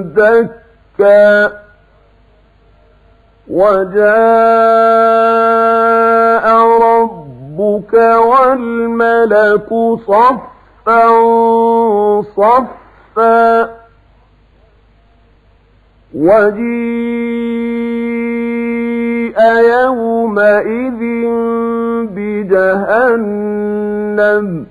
دكا وجاء ربك والملك صفا صفا وجيء يومئذ بجهنم